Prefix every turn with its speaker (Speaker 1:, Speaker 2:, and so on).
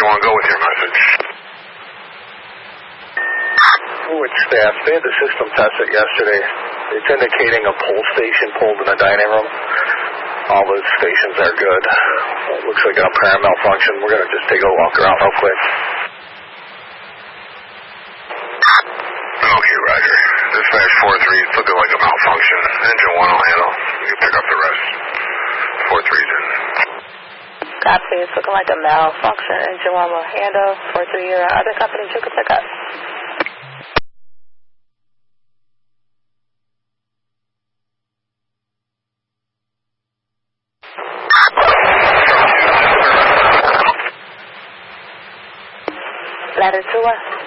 Speaker 1: want to go with your message?
Speaker 2: Which staff? They had the system tested yesterday. It's indicating a pull station pulled in the dining room. All the stations are good. It looks like an apparent malfunction. We're going to just take a walk around real quick.
Speaker 1: Okay, Roger. Dispatch 4-3, it's looking like a malfunction. Engine 1 will handle. You can pick up the rest. 4-3's in.
Speaker 3: Copy, it's looking like a malfunction. Engine 1 will handle. 4-3, your other companies you can pick up. Ladder 2-1.